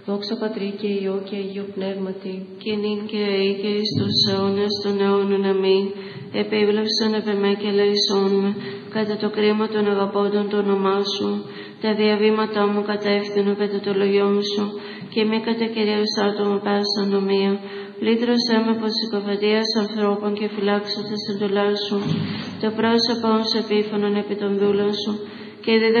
Δόξα Πατρί και Υιό και Αγίου Πνεύματι, και νυν και αεί και εις τους αιώνας των αιώνων. Αμήν. Επίβλεψον επ' εμέ και ελέησόν με, κατά το κρίμα των αγαπώντων το όνομά σου. Τα διαβήματά μου κατεύθυνο κατά το λογιόν σου, και μη κατά κυρίως άτομο πάση ανομία. Λύτρωσέ με από συκοφαντίας ανθρώπων και φυλάξω τα εντολά σου. Το πρόσωπό σου επίφωνον επί των δούλων σου, και